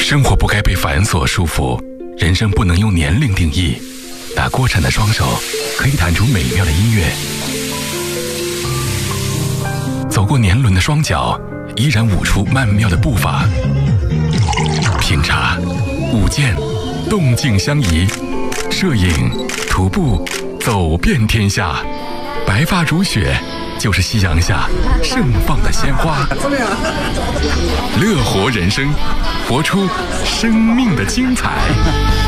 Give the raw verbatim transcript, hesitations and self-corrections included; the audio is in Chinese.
生活不该被繁琐束缚，人生不能用年龄定义。那郭晨的双手可以弹出美妙的音乐，走过年轮的双脚依然舞出曼妙的步伐。品茶、舞剑，动静相宜；摄影、徒步，走遍天下。白发如雪，就是夕阳下盛放的鲜花。乐活人生，活出生命的精彩。